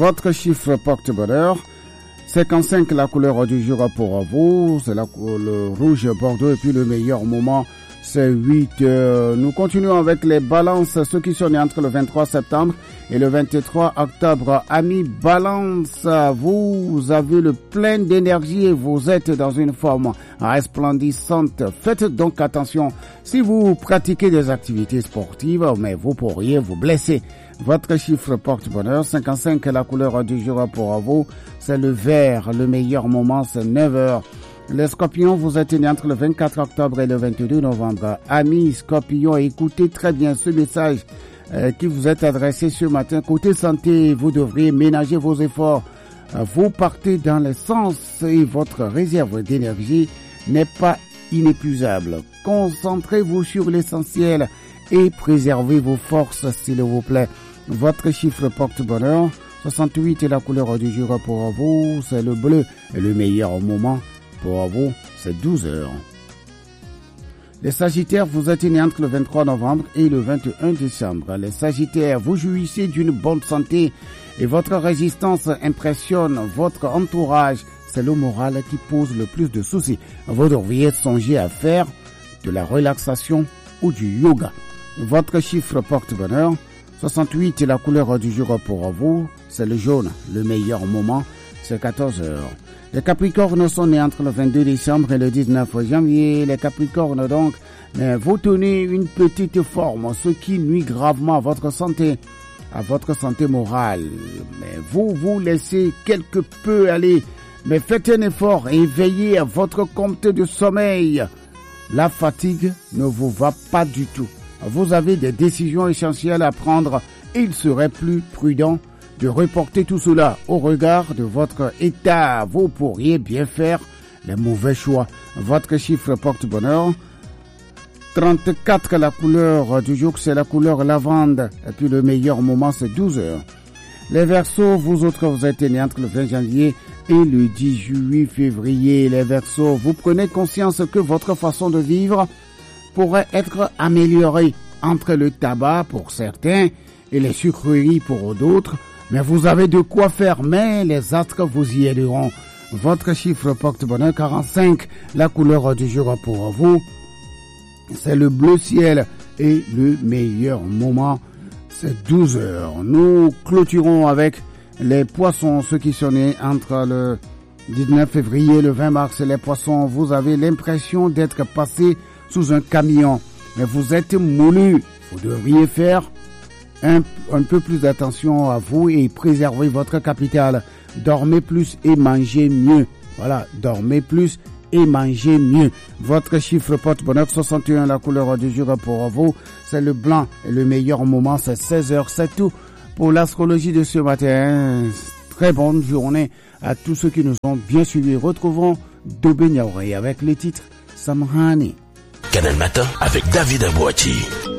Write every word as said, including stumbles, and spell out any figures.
Votre chiffre porte-bonheur. cinquante-cinq, la couleur du jour pour vous. C'est la, le rouge bordeaux. Et puis le meilleur moment, c'est huit heures. Nous continuons avec les balances, ceux qui sont nés entre le vingt-trois septembre et le vingt-trois octobre. Amis balance, vous avez le plein d'énergie et vous êtes dans une forme resplendissante. Faites donc attention si vous pratiquez des activités sportives, mais vous pourriez vous blesser. Votre chiffre porte-bonheur, cinquante-cinq, la couleur du jour pour vous, c'est le vert. Le meilleur moment, c'est neuf heures. Les scorpions, vous êtes nés entre le vingt-quatre octobre et le vingt-deux novembre. Amis scorpions, écoutez très bien ce message euh, qui vous est adressé ce matin. Côté santé, vous devriez ménager vos efforts. Euh, vous partez dans le sens et votre réserve d'énergie n'est pas inépuisable. Concentrez-vous sur l'essentiel et préservez vos forces, s'il vous plaît. Votre chiffre porte-bonheur, soixante-huit est la couleur du jour pour vous, c'est le bleu. Et le meilleur moment pour vous, c'est douze heures. Les Sagittaires, vous êtes nés entre le vingt-trois novembre et le vingt et un décembre. Les Sagittaires, vous jouissez d'une bonne santé et votre résistance impressionne votre entourage. C'est le moral qui pose le plus de soucis. Vous devriez songer à faire de la relaxation ou du yoga. Votre chiffre porte-bonheur, soixante-huit est la couleur du jour pour vous, c'est le jaune. Le meilleur moment, c'est quatorze heures. Les Capricornes sont nés entre le vingt-deux décembre et le dix-neuf janvier. Les Capricornes donc, mais vous tenez une petite forme, ce qui nuit gravement à votre santé, à votre santé morale. Mais vous vous laissez quelque peu aller, mais faites un effort et veillez à votre compte de sommeil. La fatigue ne vous va pas du tout. Vous avez des décisions essentielles à prendre et il serait plus prudent de reporter tout cela au regard de votre état. Vous pourriez bien faire les mauvais choix. Votre chiffre porte-bonheur, trente-quatre, la couleur du jour, c'est la couleur lavande. Et puis le meilleur moment, c'est douze heures. Les Verseaux, vous autres, vous êtes nés entre le vingt janvier et le dix-huit février. Les Verseaux, vous prenez conscience que votre façon de vivre pourrait être améliorée entre le tabac pour certains et les sucreries pour d'autres. Mais vous avez de quoi faire, mais les astres vous y aideront. Votre chiffre porte-bonheur, quarante-cinq, la couleur du jour pour vous, c'est le bleu ciel et le meilleur moment, c'est douze heures. Nous clôturons avec les poissons, ceux qui sont nés entre le dix-neuf février et le vingt mars. Les poissons, vous avez l'impression d'être passé sous un camion, mais vous êtes moulu. Vous devriez faire Un, un peu plus d'attention à vous et préserver votre capital. Dormez plus et mangez mieux. Voilà, dormez plus et mangez mieux. Votre chiffre porte-bonheur, soixante et un, la couleur du jour pour vous, c'est le blanc. Et le meilleur moment, c'est seize heures. C'est tout pour l'astrologie de ce matin. Très bonne journée à tous ceux qui nous ont bien suivis. Retrouvons Dobé Niaouré avec les titres Samrani. Canal Matin avec David Abouati.